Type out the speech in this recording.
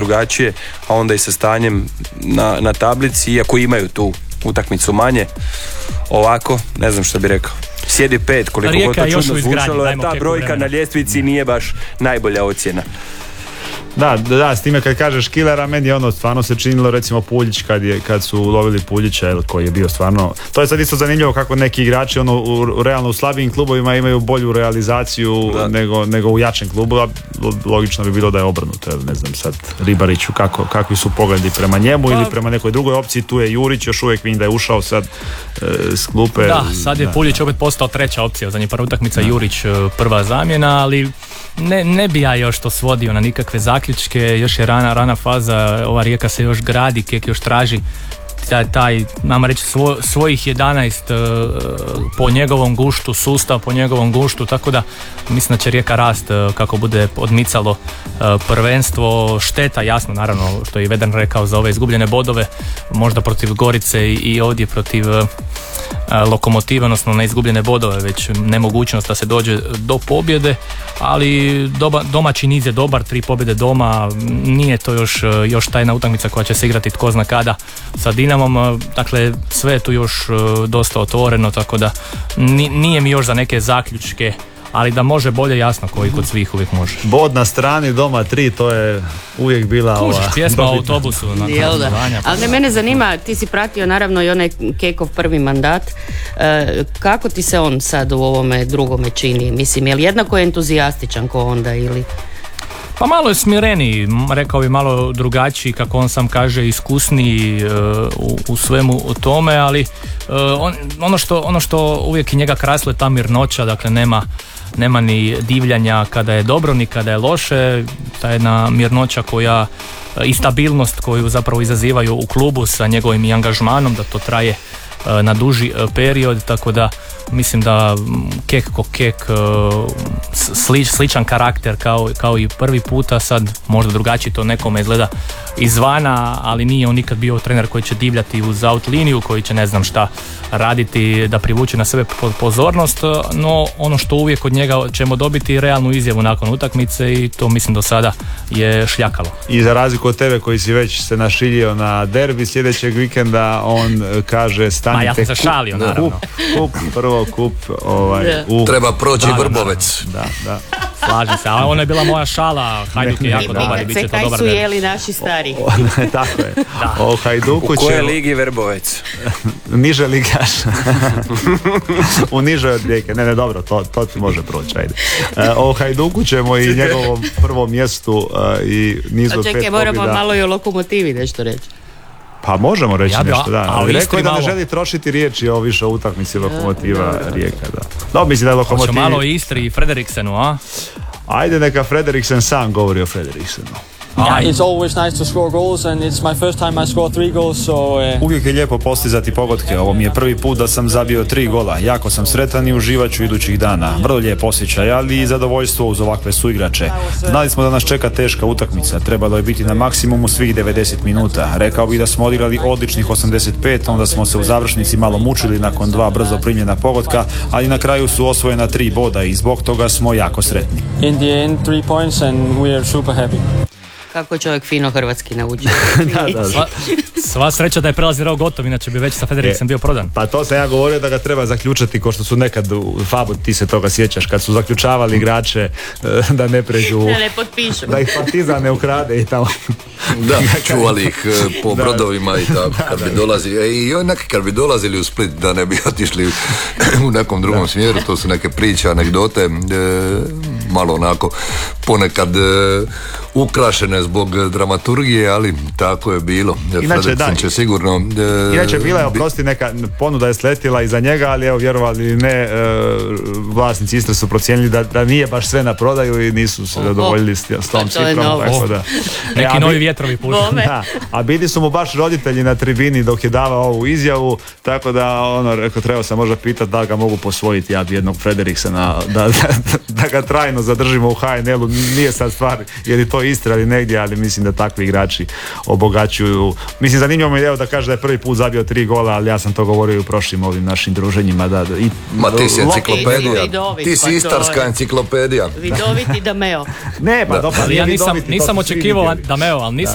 drugačije, a onda i sa stanjem na tablici, iako imaju tu utakmicu manje. Ovako, ne znam što bi rekao. Sjedi 5, koliko god to čudno zvučalo, jer ta brojka na ljestvici nije baš najbolja ocjena. Da, s time kad kažeš killera, meni je stvarno se činilo, recimo Puljić kad su lovili Puljića, koji je bio stvarno, to je sad isto zanimljivo kako neki igrači realno u slabijim klubovima imaju bolju realizaciju nego u jačem klubu, a logično bi bilo da je obrnuto, ne znam sad Ribariću kakvi su pogledi prema njemu ili prema nekoj drugoj opciji. Tu je Jurić, još uvijek vidim da je ušao sad s klupe. Da, sad je Puljić opet postao treća opcija, zadnja prva utakmica, Jurić prva zamjena, ali ne bi ja još to svodio na nikakve zaključke, još je rana faza, ova Rijeka se još gradi, Kek još traži taj nama reći svojih 11 po njegovom guštu, sustav po njegovom guštu, tako da mislim da će Rijeka rast kako bude odmicalo prvenstvo. Šteta, jasno, naravno, što je i Vedran rekao, za ove izgubljene bodove, možda protiv Gorice i ovdje protiv Lokomotive, odnosno ne izgubljene bodove, već nemogućnost da se dođe do pobjede, ali domaći niz je dobar, 3 pobjede doma, nije to još tajna utakmica koja će se igrati tko zna kada sa Dinamom, dakle sve je tu još dosta otvoreno, tako da nije mi još za neke zaključke, ali da može bolje, jasno, koji kod svih uvijek može. Bod na strani, doma 3, to je uvijek bila pjesma u autobusu. Ali mene zanima, ti si pratio naravno i onaj Kekov prvi mandat, kako ti se on sad u ovome drugome čini? Mislim, je li jednako entuzijastičan ko onda ili... Pa malo je smireniji, rekao bi malo drugačiji, kako on sam kaže, iskusniji u svemu o tome, ali ono što uvijek i njega krasilo je ta mirnoća, dakle nema ni divljanja kada je dobro, ni kada je loše, ta jedna mirnoća i stabilnost koju zapravo izazivaju u klubu sa njegovim i angažmanom, da to traje na duži period, tako da mislim da Kek ko Kek, sličan karakter kao i prvi puta, sad možda drugačije to nekome izgleda izvana, ali nije on nikad bio trener koji će divljati uz out liniju, koji će ne znam šta raditi da privuče na sebe pozornost, no ono što uvijek od njega ćemo dobiti realnu izjavu nakon utakmice i to mislim do sada je šljakalo. I za razliku od tebe koji si već se našiljio na derbi sljedećeg vikenda, on kaže stanite ja sam se šalio, naravno. Kup treba proći Vrbovec. Da. Slažem se, a ona je bila moja šala, Hajduk je jako dobar i bit će to dobar. Kaj su jeli naši stari. Tako je. O Hajduku u kojoj ligi Vrbovec? Niže ligaš. U nižoj od Rijeke. Ne, dobro, to ti može proći, ajde. O Hajduku ćemo i njegovom prvom mjestu i nizu 5 pobjeda. Čekaj, moramo malo i o Lokomotivi nešto reći. Pa možemo reći nešto, da. Ali rekao je da ne želi trošiti riječi o više utakmici Lokomotiva Rijeka, da. No, mislim da je Lokomotiv... Hoće malo o Istri i Frederiksenu, a? Ajde, neka Frederiksen sam govori o Frederiksenu. It's always nice to score goals and it's my first time I scored 3 goals, so Uvijek je lijepo postizati pogodke. Ovo mi je prvi put da sam zabio 3 gola. Jako sam sretan i uživat ću idućih dana. Vrlo lijep osjećaj, ali i zadovoljstvo uz ovakve suigrače. Znali smo da nas čeka teška utakmica. Trebalo je biti na maksimumu svih 90 minuta. Rekao bih da smo odigrali odličnih 85, onda smo se u završnici malo mučili nakon 2 brzo primljena pogotka, ali na kraju su osvojena 3 boda i zbog toga smo jako sretni. in the end 3 points and we are super happy. Kako čovjek fino hrvatski nauči. Sva sreća da je prelazni rok gotov, inače bi već sa Federiksen bio prodan. Pa to sam ja govorio da ga treba zaključati, ko što su nekad u Fabu, ti se toga sjećaš, kad su zaključavali igrače da ne pređu, Da ne potpišu. da ih Partizan ne ukrade i tamo. Da, čuvali ih po brodovima i tako, kad bi dolazili u Split, da ne bi otišli u nekom drugom smjeru, to su neke priče, anegdote, malo onako ponekad ukrašene zbog dramaturgije, ali tako je bilo. Fredriksen će sigurno... Inače bila je, oprosti, neka ponuda je sletila iza njega, ali evo, vjerovali ili ne, vlasnici Istre su procijenili da nije baš sve na prodaju i nisu se zadovoljili s tom cifrom. Neki novi vjetrovi pušta. A bili su mu baš roditelji na tribini dok je davao ovu izjavu, tako da rekao, trebao sam možda pitati da ga mogu posvojiti ja bi jednog Frederiksena, da ga trajno zadržimo u HNL-u. Nije sad stvar je li to Istra ili negdje, ali mislim da takvi igrači obogaćuju. Mislim, zanimljivo mi je da kaže da je prvi put zabio 3 gola, ali ja sam to govorio i u prošlim ovim našim druženjima. Ma ti si enciklopedija, ti si istarska enciklopedija. Vidoviti Dameo. Ne, pa dobro, ja nisam očekivao Dameo, ali nisam